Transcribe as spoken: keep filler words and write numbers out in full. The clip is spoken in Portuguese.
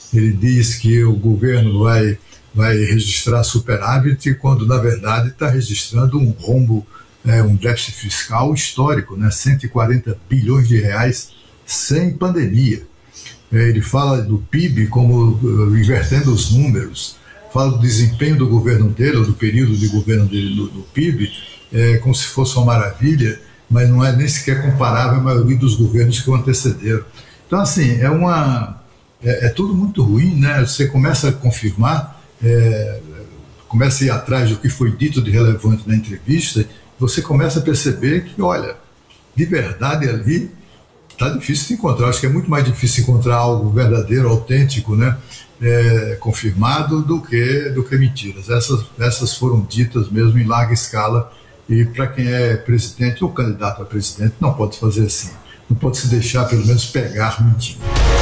Ele diz que o governo vai, vai registrar superávit, quando na verdade está registrando um rombo, é, um déficit fiscal histórico, né? cento e quarenta bilhões de reais sem pandemia. É, ele fala do P I B como uh, invertendo os números, fala do desempenho do governo dele, ou do período de governo dele no, no P I B, é, como se fosse uma maravilha, mas não é nem sequer comparável à maioria dos governos que o antecederam. Então, assim, é uma... É, é tudo muito ruim, né? Você começa a confirmar, é, começa a ir atrás do que foi dito de relevante na entrevista, você começa a perceber que, olha, de verdade ali está difícil de encontrar. Acho que é muito mais difícil encontrar algo verdadeiro, autêntico, né? É, confirmado do que, do que mentiras. Essas, essas foram ditas mesmo em larga escala, e para quem é presidente ou candidato a presidente não pode fazer assim, não pode se deixar pelo menos pegar mentindo.